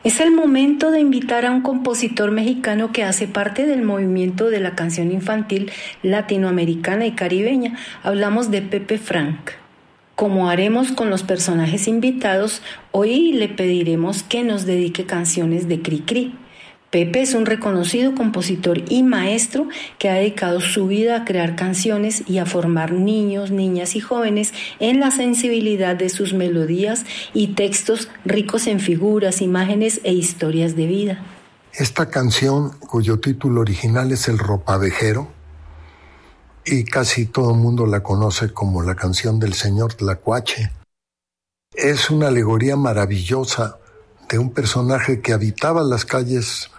Es el momento de invitar a un compositor mexicano que hace parte del movimiento de la canción infantil latinoamericana y caribeña. Hablamos de Pepe Frank. Como haremos con los personajes invitados, hoy le pediremos que nos dedique canciones de Cricri. Pepe es un reconocido compositor y maestro que ha dedicado su vida a crear canciones y a formar niños, niñas y jóvenes en la sensibilidad de sus melodías y textos ricos en figuras, imágenes e historias de vida. Esta canción, cuyo título original es El Ropavejero, y casi todo el mundo la conoce como la canción del señor Tlacuache, es una alegoría maravillosa de un personaje que habitaba las calles